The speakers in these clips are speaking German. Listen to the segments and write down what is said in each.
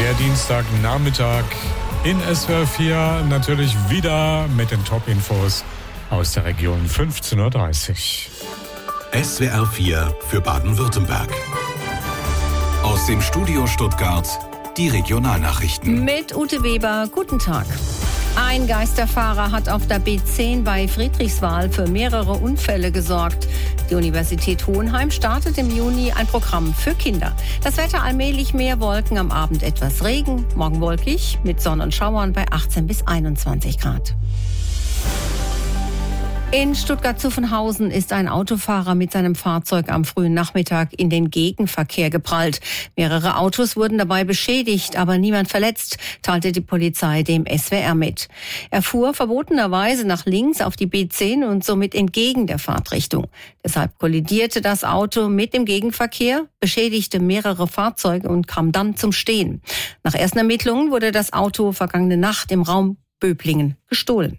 Der Dienstagnachmittag in SWR 4 natürlich wieder mit den Top-Infos aus der Region 15.30 Uhr. SWR 4 für Baden-Württemberg. Aus dem Studio Stuttgart die Regionalnachrichten. Mit Ute Weber, guten Tag. Ein Geisterfahrer hat auf der B10 bei Friedrichswal für mehrere Unfälle gesorgt. Die Universität Hohenheim startet im Juni ein Programm für Kinder. Das Wetter allmählich mehr Wolken, am Abend etwas Regen, morgen wolkig mit Sonnenschauern bei 18 bis 21 Grad. In Stuttgart-Zuffenhausen ist ein Autofahrer mit seinem Fahrzeug am frühen Nachmittag in den Gegenverkehr geprallt. Mehrere Autos wurden dabei beschädigt, aber niemand verletzt, teilte die Polizei dem SWR mit. Er fuhr verbotenerweise nach links auf die B10 und somit entgegen der Fahrtrichtung. Deshalb kollidierte das Auto mit dem Gegenverkehr, beschädigte mehrere Fahrzeuge und kam dann zum Stehen. Nach ersten Ermittlungen wurde das Auto vergangene Nacht im Raum Böblingen gestohlen.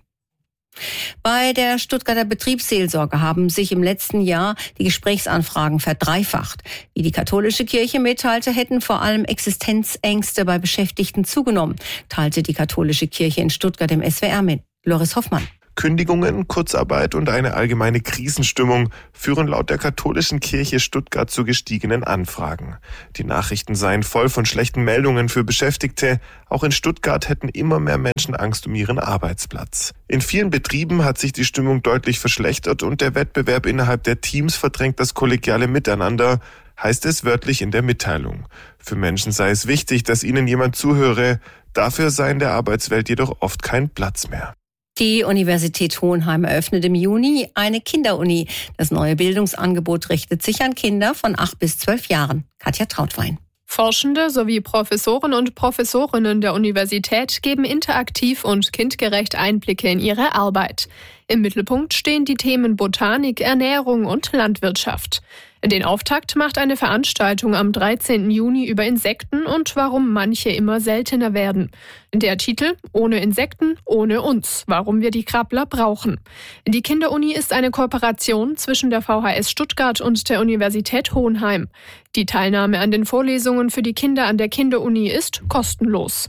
Bei der Stuttgarter Betriebsseelsorge haben sich im letzten Jahr die Gesprächsanfragen verdreifacht. Wie die katholische Kirche mitteilte, hätten vor allem Existenzängste bei Beschäftigten zugenommen, teilte die katholische Kirche in Stuttgart im SWR mit. Loris Hoffmann. Kündigungen, Kurzarbeit und eine allgemeine Krisenstimmung führen laut der katholischen Kirche Stuttgart zu gestiegenen Anfragen. Die Nachrichten seien voll von schlechten Meldungen für Beschäftigte. Auch in Stuttgart hätten immer mehr Menschen Angst um ihren Arbeitsplatz. In vielen Betrieben hat sich die Stimmung deutlich verschlechtert und der Wettbewerb innerhalb der Teams verdrängt das kollegiale Miteinander, heißt es wörtlich in der Mitteilung. Für Menschen sei es wichtig, dass ihnen jemand zuhöre. Dafür sei in der Arbeitswelt jedoch oft kein Platz mehr. Die Universität Hohenheim eröffnet im Juni eine Kinderuni. Das neue Bildungsangebot richtet sich an Kinder von 8 bis 12 Jahren. Katja Trautwein. Forschende sowie Professoren und Professorinnen der Universität geben interaktiv und kindgerecht Einblicke in ihre Arbeit. Im Mittelpunkt stehen die Themen Botanik, Ernährung und Landwirtschaft. Den Auftakt macht eine Veranstaltung am 13. Juni über Insekten und warum manche immer seltener werden. Der Titel: Ohne Insekten, ohne uns. Warum wir die Krabbler brauchen. Die Kinderuni ist eine Kooperation zwischen der VHS Stuttgart und der Universität Hohenheim. Die Teilnahme an den Vorlesungen für die Kinder an der Kinderuni ist kostenlos.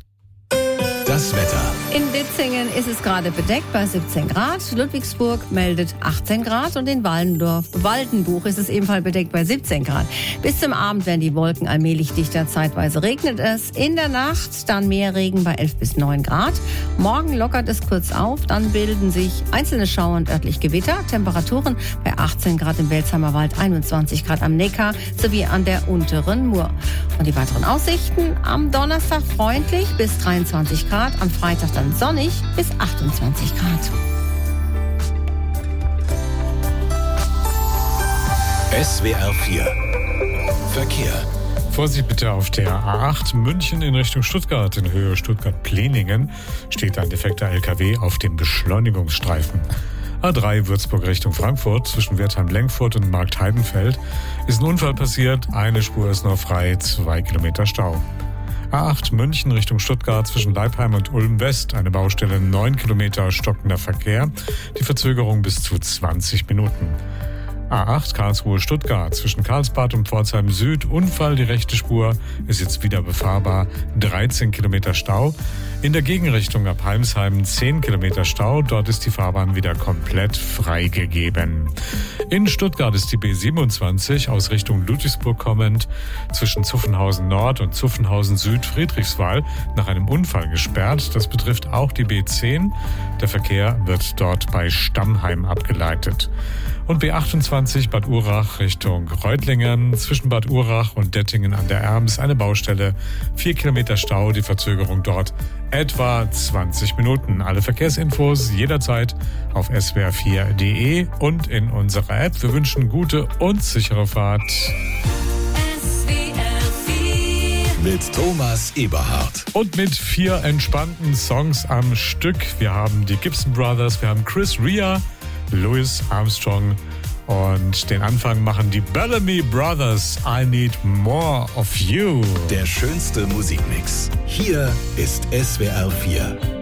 Das Wetter. In Ditzingen ist es gerade bedeckt bei 17 Grad. Ludwigsburg meldet 18 Grad und in Waldenbuch ist es ebenfalls bedeckt bei 17 Grad. Bis zum Abend werden die Wolken allmählich dichter, zeitweise regnet es. In der Nacht dann mehr Regen bei 11 bis 9 Grad. Morgen lockert es kurz auf, dann bilden sich einzelne Schauer und örtlich Gewitter. Temperaturen bei 18 Grad im Welsheimer Wald, 21 Grad am Neckar sowie an der unteren Mur. Und die weiteren Aussichten: am Donnerstag freundlich bis 23 Grad, am Freitag dann sonnig bis 28 Grad. SWR 4 Verkehr. Vorsicht bitte auf der A8 München in Richtung Stuttgart. In Höhe Stuttgart-Pleningen steht ein defekter LKW auf dem Beschleunigungsstreifen. A3 Würzburg Richtung Frankfurt zwischen Wertheim-Lenkfurt und Marktheidenfeld ist ein Unfall passiert. Eine Spur ist noch frei, 2 Kilometer Stau. A8 München Richtung Stuttgart zwischen Leipheim und Ulm West, eine Baustelle, 9 Kilometer stockender Verkehr, die Verzögerung bis zu 20 Minuten. A8 Karlsruhe Stuttgart zwischen Karlsbad und Pforzheim Süd, Unfall, die rechte Spur ist jetzt wieder befahrbar, 13 Kilometer Stau. In der Gegenrichtung ab Heimsheim 10 Kilometer Stau, dort ist die Fahrbahn wieder komplett freigegeben. In Stuttgart ist die B27 aus Richtung Ludwigsburg kommend zwischen Zuffenhausen Nord und Zuffenhausen Süd Friedrichswal nach einem Unfall gesperrt. Das betrifft auch die B10. Der Verkehr wird dort bei Stammheim abgeleitet. Und B28 Bad Urach Richtung Reutlingen zwischen Bad Urach und Dettingen an der Erms eine Baustelle, 4 Kilometer Stau, die Verzögerung dort etwa 20 Minuten. Alle Verkehrsinfos jederzeit auf swr4.de und in unserer App. Wir wünschen gute und sichere Fahrt. Mit Thomas Eberhardt. Und mit 4 entspannten Songs am Stück. Wir haben die Gibson Brothers, wir haben Chris Rea, Louis Armstrong und den Anfang machen die Bellamy Brothers. I Need More of You. Der schönste Musikmix. Hier ist SWR 4.